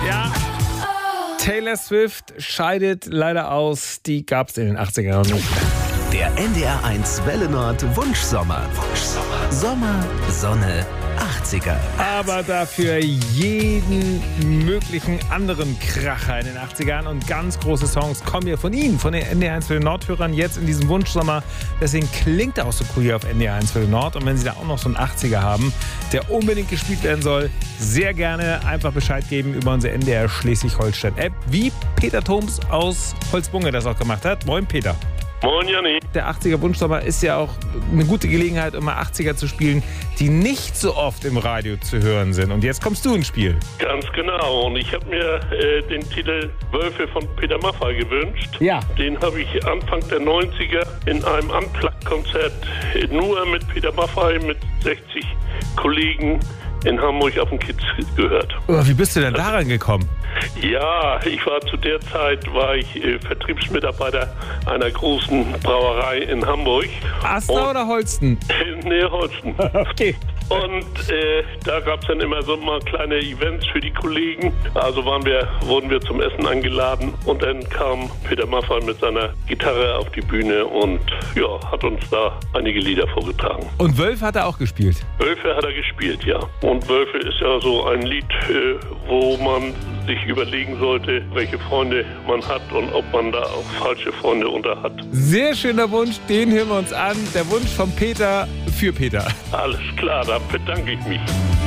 Ja. Taylor Swift scheidet leider aus. Die gab es in den 80ern noch nicht. Der NDR 1 Welle Nord Wunschsommer. Sommer, Sonne, 80er. Aber dafür jeden möglichen anderen Kracher in den 80ern und ganz große Songs kommen ja von Ihnen, von den NDR 1 Welle Nord-Hörern jetzt in diesem Wunschsommer. Deswegen klingt er auch so cool hier auf NDR 1 Welle Nord. Und wenn Sie da auch noch so einen 80er haben, der unbedingt gespielt werden soll, sehr gerne einfach Bescheid geben über unsere NDR Schleswig-Holstein-App, wie Peter Thoms aus Holzbunge das auch gemacht hat. Moin Peter. Moin Janni. Der 80er Wunschsommer ist ja auch eine gute Gelegenheit, um mal 80er zu spielen, die nicht so oft im Radio zu hören sind. Und jetzt kommst du ins Spiel. Ganz genau. Und ich habe mir den Titel Wölfe von Peter Maffay gewünscht. Ja. Den habe ich Anfang der 90er in einem Unplugged-Konzert nur mit Peter Maffay mit 60 Kollegen in Hamburg auf dem Kiez gehört. Oh, wie bist du denn daran gekommen? Ja, ich war zu der Zeit Vertriebsmitarbeiter einer großen Brauerei in Hamburg. Aster oder Holsten? Nee, Holsten. Okay. Und da gab es dann immer so mal kleine Events für die Kollegen. Also wurden wir zum Essen eingeladen und dann kam Peter Maffay mit seiner Gitarre auf die Bühne und hat uns da einige Lieder vorgetragen. Und Wölfe hat er auch gespielt? Wölfe hat er gespielt, ja. Und Wölfe ist ja so ein Lied, wo man sich überlegen sollte, welche Freunde man hat und ob man da auch falsche Freunde unter hat. Sehr schöner Wunsch, den hören wir uns an. Der Wunsch von Peter für Peter. Alles klar, da bedanke ich mich.